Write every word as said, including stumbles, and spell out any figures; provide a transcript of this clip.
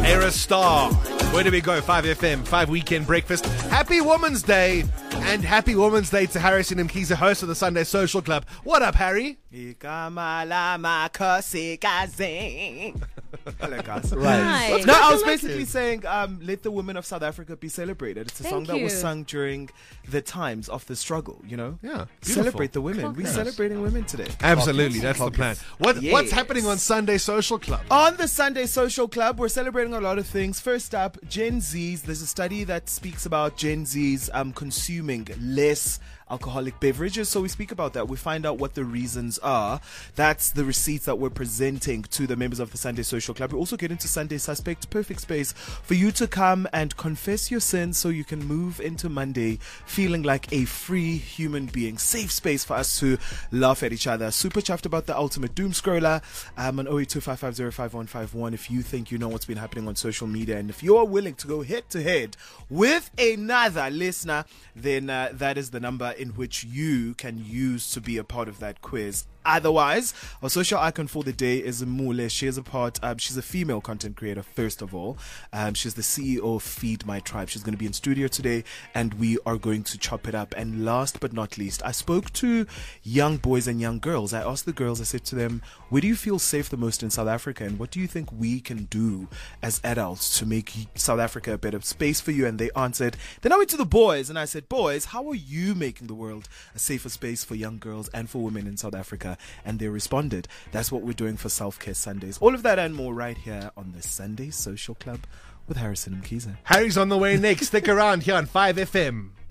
Era Star. Where do we go? five F M, five Weekend Breakfast. Happy Women's Day. And happy Women's Day to Harrison Mkhize, host of the Sunday Social Club. What up, Harry? Hello, guys. Right. No, I was basically saying, um, let the women of South Africa be celebrated. It's a Thank song that was you. sung during the times of the struggle, you know? Yeah. Beautiful. Celebrate the women. We're Yes. celebrating women today. Absolutely, that's the plan. What Yes. What's happening on Sunday Social Club? On the Sunday Social Club, we're celebrating a lot of things. First up, Gen Zs. There's a study that speaks about Gen Zs um, consuming less alcoholic beverages. So we speak about that. We find out what the reasons are. That's the receipts that we're presenting to the members of the Sunday Social Club. We also get into Sunday Suspect. Perfect space for you to come and confess your sins so you can move into Monday feeling like a free human being. Safe space for us to laugh at each other. Super chuffed about the ultimate doom scroller. Um, on oh eight two five five zero five one five one if you think you know what's been happening on social media, and if you're willing to go head to head with another listener, then uh, that is the number in which you can use to be a part of that quiz. Otherwise, our social icon for the day is Mule. She is a part, um, she's a female content creator, first of all. Um, she's the C E O of Feed My Tribe. She's going to be in studio today, and we are going to chop it up. And last but not least, I spoke to young boys and young girls. I asked the girls, I said to them, where do you feel safe the most in South Africa? And what do you think we can do as adults to make South Africa a better space for you? And they answered. Then I went to the boys, and I said, boys, how are you making the world a safer space for young girls and for women in South Africa? And they responded. That's what we're doing for Self-Care Sundays. All of that and more right here on the Sunday Social Club with Harrison Mkhize. Harry's on the way next. Stick around here on five F M.